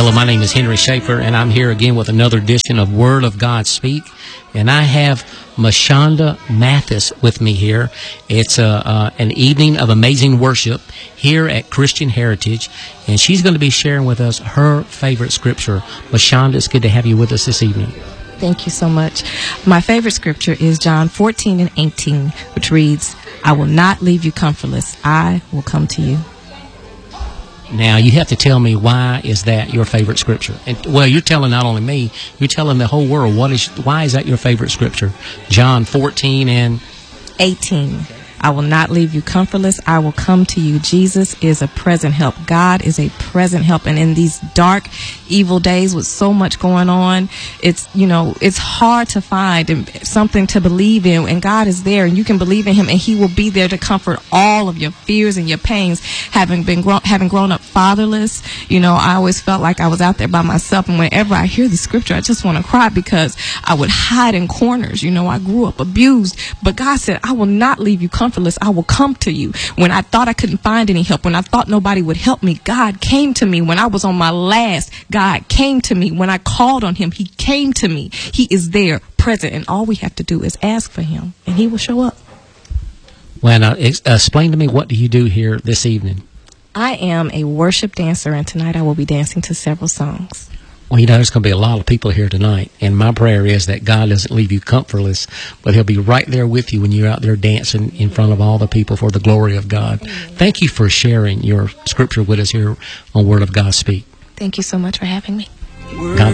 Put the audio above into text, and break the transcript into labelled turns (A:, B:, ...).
A: Hello, my name is Henry Schaefer, and I'm here again with another edition of Word of God Speak. And I have Mashonda Mathis with me here. It's an evening of amazing worship here at Christian Heritage, and she's going to be sharing with us her favorite scripture. Mashonda, it's good to have you with us this evening.
B: Thank you so much. My favorite scripture is John 14:18, which reads, "I will not leave you comfortless. I will come to you."
A: Now, you have to tell me, why is that your favorite scripture? And, well, you're telling not only me, you're telling the whole world. Why is that your favorite scripture? John 14:18.
B: I will not leave you comfortless. I will come to you. Jesus is a present help. God is a present help. And in these dark, evil days with so much going on, it's hard to find something to believe in. And God is there, and you can believe in Him, and He will be there to comfort all of your fears and your pains. Having grown up fatherless, I always felt like I was out there by myself. And whenever I hear the scripture, I just want to cry, because I would hide in corners. I grew up abused, but God said, "I will not leave you comfortless. I will come to you." When I thought I couldn't find any help, when I thought nobody would help me, God came to me. When I was on my last, God came to me. When I called on Him, He came to me. He is there, present, and all we have to do is ask for Him, and He will show up.
A: Well, now, explain to me, what do you do here this evening?
B: I am a worship dancer, and tonight I will be dancing to several songs.
A: Well, there's going to be a lot of people here tonight, and my prayer is that God doesn't leave you comfortless, but He'll be right there with you when you're out there dancing in front of all the people for the glory of God. Amen. Thank you for sharing your scripture with us here on Word of God Speak.
B: Thank you so much for having me.
A: God